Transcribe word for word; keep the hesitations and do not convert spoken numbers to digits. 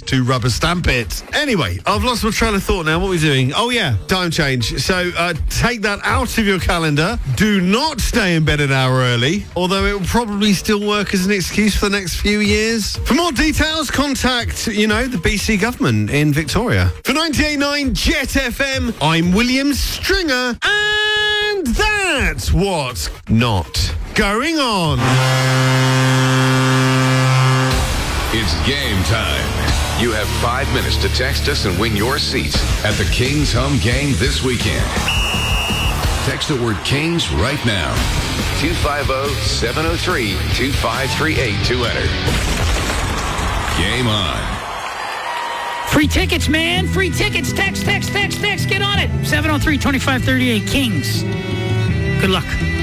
to rubber stamp it. Anyway, I've lost my train of thought now. What are we doing? Oh, yeah, time change. So uh, take that out of your calendar. Do not stay in bed an hour early, although it will probably still work as an excuse for the next few years. For more details, contact, you know, the B C government in Victoria. For ninety-eight point nine Jet F M, I'm William Stringer, and that's what's not going on. It's game time. You have five minutes to text us and win your seats at the Kings home game this weekend. Text the word Kings right now. two five zero, seven zero three, two five three eight to enter. Game on. Free tickets, man. Free tickets. Text, text, text, text. Get on it. seven oh three, two five three eight. Kings. Good luck.